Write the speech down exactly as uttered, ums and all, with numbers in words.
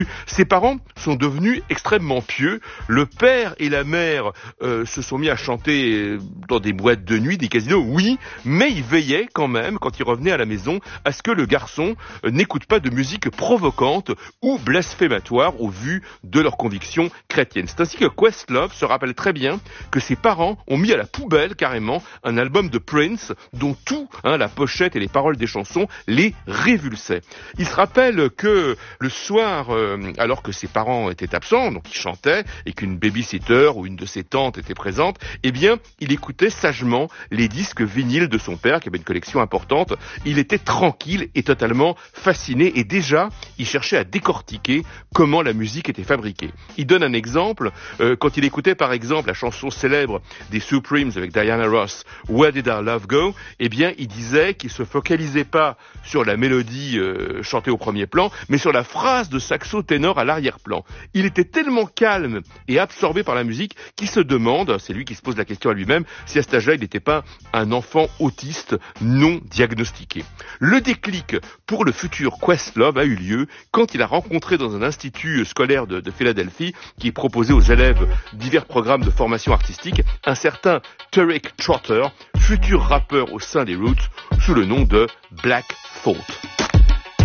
Ses parents sont devenus extrêmement pieux. Le père et la mère euh, se sont mis à chanter dans des boîtes de nuit, des casinos, oui, mais ils veillaient quand même, quand ils revenaient à la maison, à ce que le garçon euh, n'écoute pas de musique provocante ou blasphématoire au vu de leurs convictions chrétiennes. C'est ainsi que Questlove se rappelle très bien que ses parents ont mis à la poubelle carrément un album de Prince dont tout, hein, la pochette et les paroles des chansons, les révulsaient. Il se rappelle que le soir, euh, alors que ses parents étaient absents, donc il chantait, et qu'une babysitter ou une de ses tantes était présente, eh bien, il écoutait sagement les disques vinyles de son père, qui avait une collection importante. Il était tranquille et totalement fasciné, et déjà, il cherchait à décortiquer comment la musique était fabriquée. Il donne un exemple, euh, quand il écoutait par exemple la chanson célèbre des Supremes avec Diana Ross, Where Did Our Love Go, eh bien, il disait qu'il se focalisait pas sur la mélodie euh, chantée au premier plan, mais sur la phrase de saxo ténor à l'arrière-plan. Il était tellement calme et absorbé par la musique qu'il se demande, c'est lui qui se pose la question à lui-même, si à cet âge-là il n'était pas un enfant autiste non diagnostiqué. Le déclic pour le futur Questlove a eu lieu quand il a rencontré dans un institut scolaire de, de Philadelphie qui proposait aux élèves divers programmes de formation artistique un certain Turek Trotter, futur rappeur au sein des Roots, sous le nom de Black Thought.